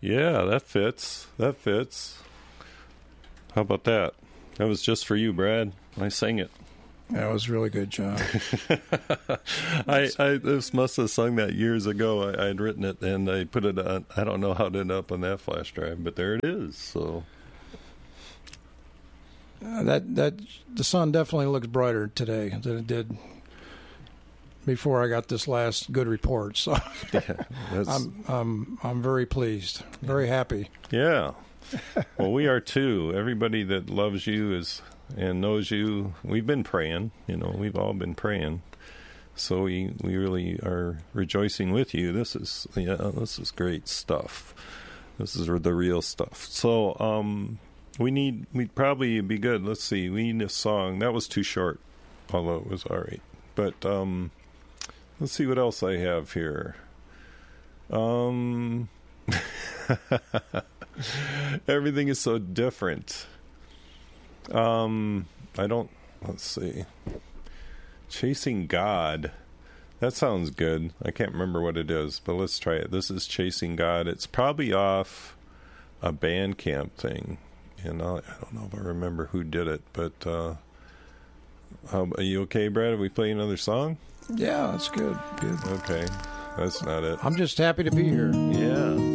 Yeah, that fits. That fits. How about that? That was just for you, Brad. I sang it. That was really good, John. I this must have sung that years ago. I had written it and I put it on. I don't know how it ended up on that flash drive, but there it is. So That the sun definitely looks brighter today than it did before I got this last good report. So yeah, I'm very pleased, very happy. yeah. Well, we are too. Everybody that loves you and knows you. We've been praying. We've all been praying. So we really are rejoicing with you. This is great stuff. This is the real stuff. So we'd probably be good. Let's see. We need a song. That was too short, although it was all right. But let's see what else I have here. Everything is so different. Let's see. Chasing God. That sounds good. I can't remember what it is, but let's try it. This is Chasing God. It's probably off a Bandcamp thing. And I don't know if I remember who did it, but are you okay, Brad? Are we playing another song? Yeah, that's good. Good. Okay. That's not it. I'm just happy to be here. Yeah.